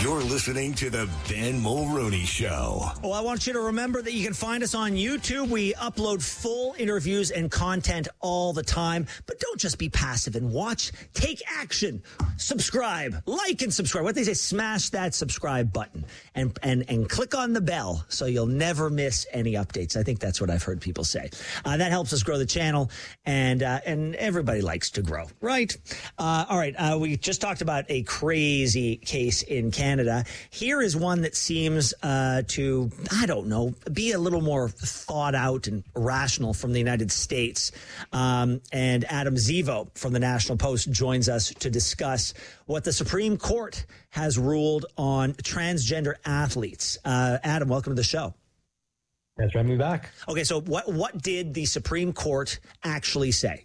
You're listening to the Ben Mulroney Show. Well, I want you to remember that you can find us on YouTube. We upload full interviews and content all the time. But don't just be passive and watch. Take action. Subscribe. Like and subscribe. What they say, smash that subscribe button and click on the bell so you'll never miss any updates. I think that's what I've heard people say. That helps us grow the channel, and everybody likes to grow, right? All right. We just talked about a crazy case in Canada. Here is one that seems to, I don't know, be a little more thought out and rational from the United States. And Adam Zivo from the National Post joins us to discuss what the Supreme Court has ruled on transgender athletes. Adam, welcome to the show. Thanks for having me back. Okay, so what did the Supreme Court actually say?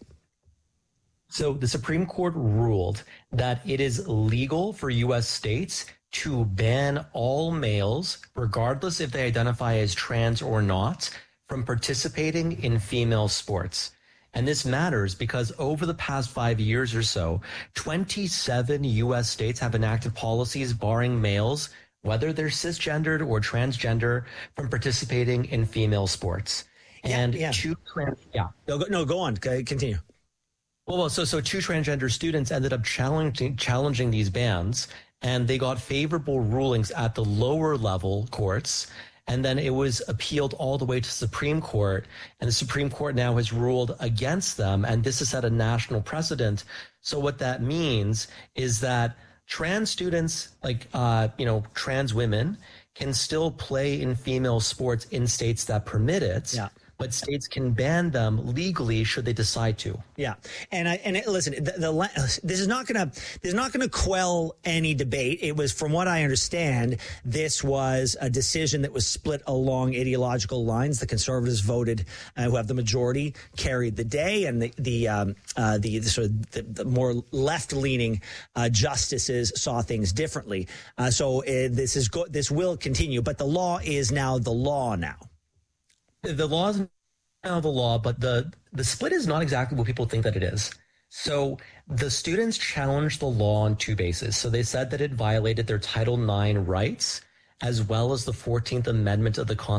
So the Supreme Court ruled that it is legal for U.S. states to ban all males, regardless if they identify as trans or not, from participating in female sports. And this matters because over the past 5 years or so, 27 U.S. states have enacted policies barring males, whether they're cisgendered or transgender, from participating in female sports. And Go on. Continue. Well, so two transgender students ended up challenging these bans, and they got favorable rulings at the lower level courts. And then it was appealed all the way to Supreme Court, and the Supreme Court now has ruled against them. And this has set a national precedent. So what that means is that trans students, like, trans women, can still play in female sports in states that permit it. Yeah. But states can ban them legally should they decide to. Yeah, listen, this is not going to quell any debate. It was, from what I understand, this was a decision that was split along ideological lines. The Conservatives voted, who have the majority, carried the day, and the more left-leaning justices saw things differently. This will continue, but the law is now the law now. The law is now the law, but the split is not exactly what people think that it is. So the students challenged the law on two bases. So they said that it violated their Title IX rights, as well as the 14th Amendment of the Constitution.